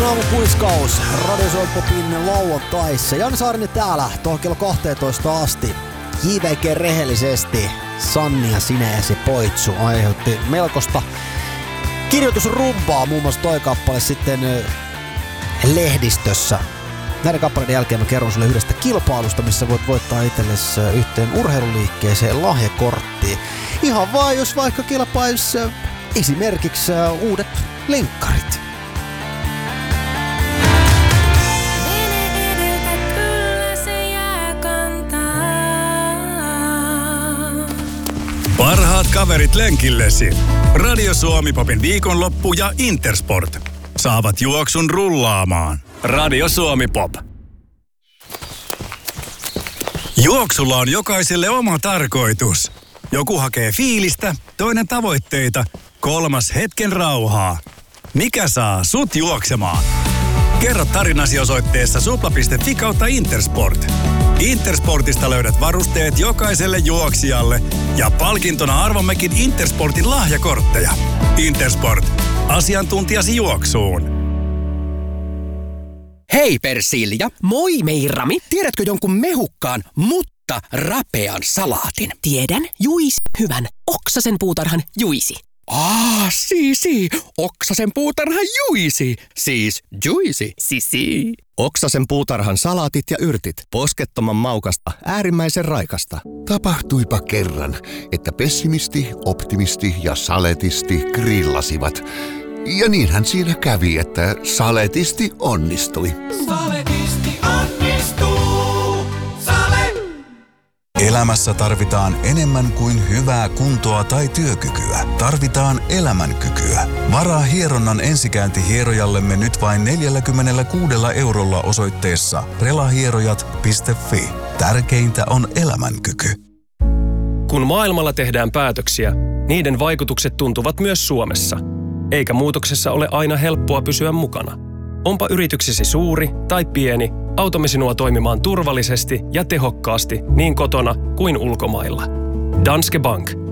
Aamupuiskaus Radio Suomi Popin lauantaissa. Jani Saarinen täällä tuohon kello 12 asti. JVG rehellisesti Sanni ja Sineesi Poitsu aiheutti melkoista kirjoitusrumbaa. Muun muassa toi kappale sitten lehdistössä. Näiden kappaleiden jälkeen mä kerron sulle yhdestä kilpailusta, missä voit voittaa itsellesi yhteen urheiluliikkeeseen lahjakorttiin. Ihan vaan jos vaikka kilpaisi esimerkiksi uudet lenkkarit. Parhaat kaverit lenkillesi. Radio Suomi Popin viikonloppu ja Intersport saavat juoksun rullaamaan. Radio Suomi Pop. Juoksulla on jokaiselle oma tarkoitus. Joku hakee fiilistä, toinen tavoitteita, kolmas hetken rauhaa. Mikä saa sut juoksemaan? Kerro tarinasi osoitteessa supla.fi/Intersport. Intersportista löydät varusteet jokaiselle juoksijalle ja palkintona arvommekin Intersportin lahjakortteja. Intersport. Asiantuntijasi juoksuun. Hei Persilja. Moi Meirami. Tiedätkö jonkun mehukkaan, mutta rapean salaatin? Tiedän. Juisi hyvän. Oksasen puutarhan Juisi. Sii. Oksasen puutarhan Juisi. Siis Juisi. Sisi. Oksasen puutarhan salaatit ja yrtit. Poskettoman maukasta, äärimmäisen raikasta. Tapahtuipa kerran, että pessimisti, optimisti ja saletisti grillasivat. Ja niinhän siinä kävi, että saletisti onnistui. Saletisti onnistuu. Sale! Elämässä tarvitaan enemmän kuin hyvää kuntoa tai työkykyä. Tarvitaan elämänkykyä. Varaa hieronnan ensikäynti hierojallemme nyt vain 46 € osoitteessa relahierojat.fi. Tärkeintä on elämänkyky. Kun maailmalla tehdään päätöksiä, niiden vaikutukset tuntuvat myös Suomessa. Eikä muutoksessa ole aina helppoa pysyä mukana. Onpa yrityksesi suuri tai pieni, autamme sinua toimimaan turvallisesti ja tehokkaasti niin kotona kuin ulkomailla. Danske Bank.